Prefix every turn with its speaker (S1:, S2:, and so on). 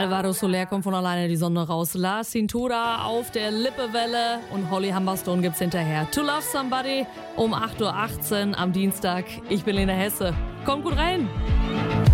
S1: Alvaro Soler kommt von alleine die Sonne raus. La Cintura auf der Lippewelle und Holly Humberstone gibt's hinterher. To Love Somebody um 8:18 Uhr am Dienstag. Ich bin Lena Hesse. Kommt gut rein!